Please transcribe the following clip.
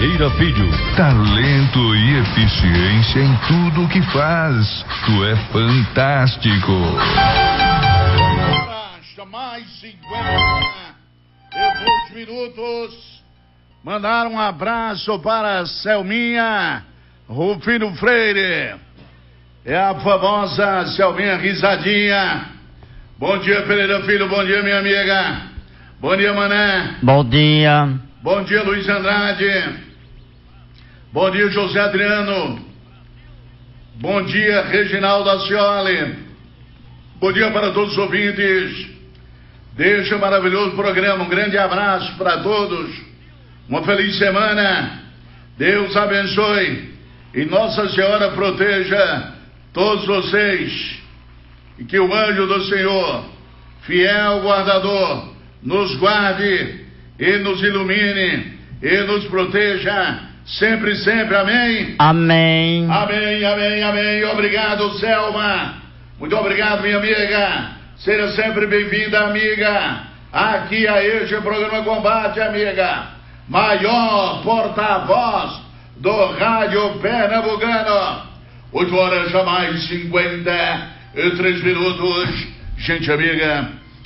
Ferreira Filho. Talento e eficiência em tudo o que faz. Tu é fantástico. Mais 50 minutos. Mandar um abraço para Selminha Rufino Freire. É a famosa Selminha Risadinha. Bom dia, Pereira Filho. Bom dia, minha amiga. Bom dia, Mané. Bom dia. Bom dia, Luiz Andrade. Bom dia, José Adriano. Bom dia, Reginaldo Ascioli. Bom dia para todos os ouvintes deste maravilhoso programa. Um grande abraço para todos. Uma feliz semana. Deus abençoe e Nossa Senhora proteja todos vocês. E que o anjo do Senhor, fiel guardador, nos guarde e nos ilumine e nos proteja sempre, sempre. Amém? Amém. Amém, amém, amém. Obrigado, Selma. Muito obrigado, minha amiga. Seja sempre bem-vinda, amiga, aqui a este programa Combate, amiga. Maior porta-voz do Rádio Pernambucano. 8 horas a mais 53 minutos. Gente amiga,